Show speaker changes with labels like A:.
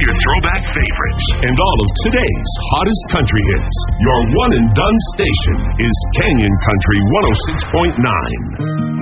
A: your throwback favorites.
B: And all of today's hottest country hits. Your one and done station is Canyon Country 106.9.